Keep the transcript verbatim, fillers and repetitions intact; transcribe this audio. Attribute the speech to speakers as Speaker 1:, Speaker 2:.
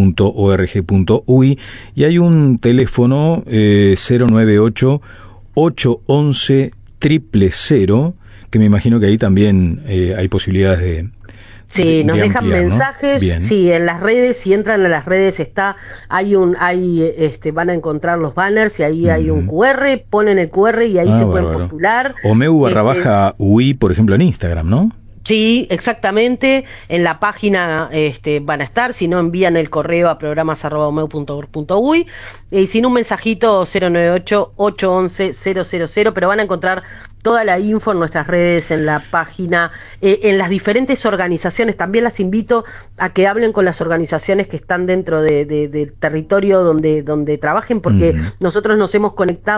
Speaker 1: punto org punto uy y hay un teléfono eh, cero nueve ocho, ocho once, cero cero cero que me imagino que ahí también eh, hay posibilidades de...
Speaker 2: Sí,
Speaker 1: de,
Speaker 2: nos
Speaker 1: de
Speaker 2: dejan
Speaker 1: ampliar,
Speaker 2: mensajes,
Speaker 1: ¿no?
Speaker 2: sí, en las redes, si entran a las redes está, hay un, hay, este, van a encontrar los banners y ahí uh-huh. hay un cu erre, ponen el cu erre y ahí ah, se bárbaro. pueden postular.
Speaker 1: O meu barra este, baja ui, por ejemplo, en Instagram, ¿no?
Speaker 2: Sí, exactamente, en la página este, van a estar, si no envían el correo a programas arroba omeu punto org punto uy y sin un mensajito cero nueve ocho, ocho once, cero cero cero, pero van a encontrar toda la info en nuestras redes, en la página, eh, en las diferentes organizaciones. También las invito a que hablen con las organizaciones que están dentro de, de, del territorio donde, donde trabajen, porque uh-huh. nosotros nos hemos conectado